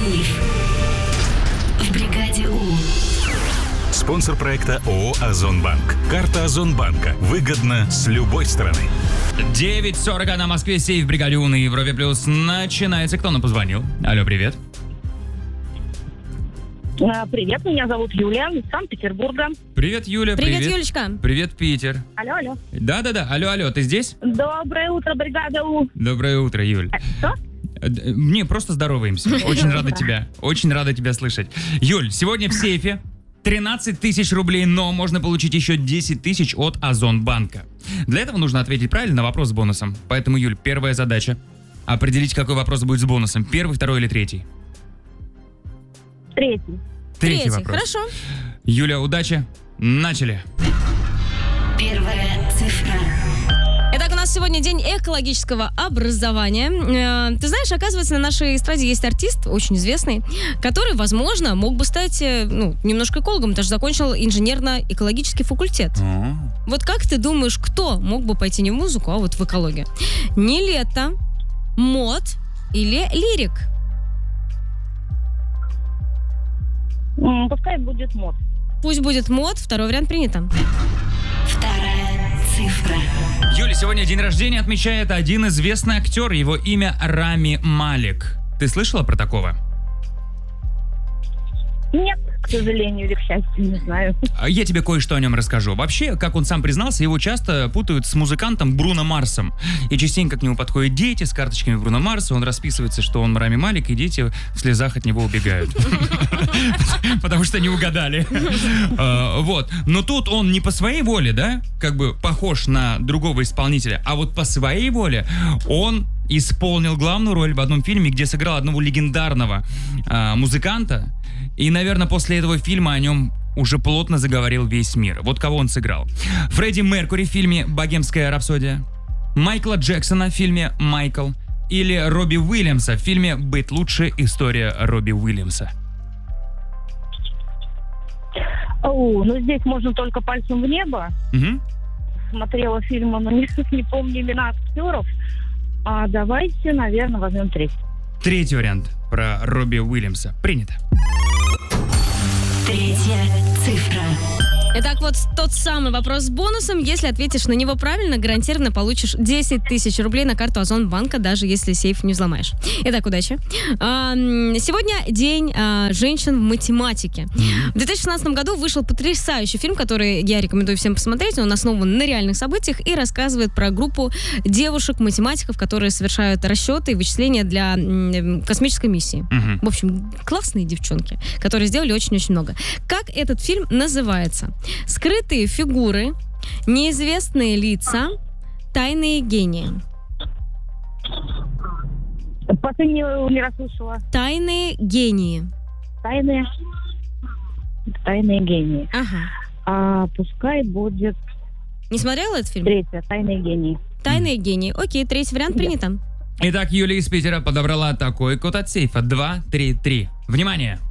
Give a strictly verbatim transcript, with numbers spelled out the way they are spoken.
Сейф в бригаде У. Спонсор проекта ООО «Озонбанк». Карта Озонбанка. Выгодно с любой стороны. девять сорок на Москве, сейф в бригаде У на Европе Плюс. Начинается. Кто нам позвонил? Алло, привет. Привет, меня зовут Юлия из Санкт-Петербурга. Привет, Юля. Привет, привет, Юлечка. Привет, Питер. Алло, алло. Да-да-да, алло, алло, ты здесь? Доброе утро, бригада У. Доброе утро, Юль. А, что? Не, просто здороваемся. Очень рада тебя, очень рада тебя слышать. Юль, сегодня в сейфе тринадцать тысяч рублей, но можно получить еще десять тысяч от Озонбанка. Для этого нужно ответить правильно на вопрос с бонусом. Поэтому, Юль, первая задача — определить, какой вопрос будет с бонусом. Первый, второй или третий? Третий. Третий, Третий, вопрос. хорошо. Юля, удачи. Начали. Первая цифра. Итак, у нас сегодня день экологического образования. Э, Ты знаешь, оказывается, на нашей эстраде есть артист, очень известный, который, возможно, мог бы стать, э, ну, немножко экологом, даже закончил инженерно-экологический факультет. Вот как ты думаешь, кто мог бы пойти не в музыку, а вот в экологию? Нилетто, Мот или Лирик? М, Пускай будет мод. Пусть будет Мот, второй вариант принято. Вторая цифра. Юля, сегодня день рождения отмечает один известный актер. Его имя Рами Малик. Ты слышала про такого? Нет, к сожалению или к счастью, не знаю. Я тебе кое-что о нем расскажу. Вообще, как он сам признался, его часто путают с музыкантом Бруно Марсом. И частенько к нему подходят дети с карточками Бруно Марса. Он расписывается, что он Рами Малик, и дети в слезах от него убегают. Потому что не угадали. Вот. Но тут он не по своей воле, да, как бы похож на другого исполнителя, а вот по своей воле он исполнил главную роль в одном фильме, где сыграл одного легендарного музыканта. И, наверное, после этого фильма о нем уже плотно заговорил весь мир. Вот кого он сыграл. Фредди Меркьюри в фильме «Богемская рапсодия», Майкла Джексона в фильме «Майкл» или Робби Уильямса в фильме «Быть лучше. История Робби Уильямса». О, ну здесь можно только пальцем в небо. Угу. Смотрела фильмы, но не, не помню имена актеров. А давайте, наверное, возьмем третий. Третий вариант про Робби Уильямса. Принято. Третья цифра. Итак, вот тот самый вопрос с бонусом. Если ответишь на него правильно, гарантированно получишь десять тысяч рублей на карту Озонбанка, даже если сейф не взломаешь. Итак, удачи. А, сегодня день а, женщин в математике. В две тысячи шестнадцатом году вышел потрясающий фильм, который я рекомендую всем посмотреть. Он основан на реальных событиях и рассказывает про группу девушек-математиков, которые совершают расчеты и вычисления для м, космической миссии. Угу. В общем, классные девчонки, которые сделали очень-очень много. Как этот фильм называется? Скрытые фигуры, неизвестные лица, тайные гении. Последнюю не расслышала. Тайные гении. Тайные. Тайные гении. Ага. А пускай будет Не смотрела этот фильм? третья. Тайные гении. Тайные гении. Окей, третий вариант принято. Итак, Юлия из Питера подобрала такой код от сейфа. два три три. Внимание!